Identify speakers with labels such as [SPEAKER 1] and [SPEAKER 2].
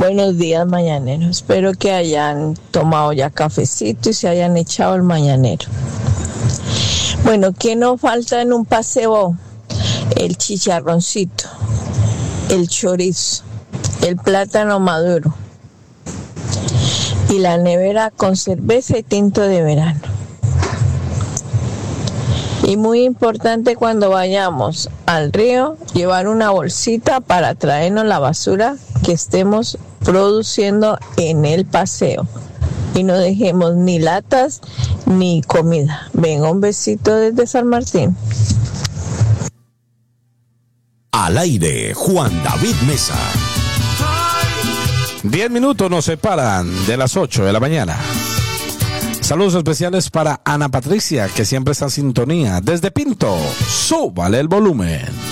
[SPEAKER 1] Buenos días, mañaneros. Espero que hayan tomado ya cafecito y se hayan echado el mañanero. Bueno, ¿qué nos falta en un paseo? El chicharroncito, el chorizo, el plátano maduro y la nevera con cerveza y tinto de verano. Y muy importante cuando vayamos al río, llevar una bolsita para traernos la basura que estemos produciendo en el paseo. Y no dejemos ni latas ni comida. Venga, un besito desde San Martín.
[SPEAKER 2] Al aire, Juan David Mesa.
[SPEAKER 3] 10 minutos nos separan de las 8 de la mañana. Saludos especiales para Ana Patricia, que siempre está en sintonía. Desde Pinto, súbale el volumen.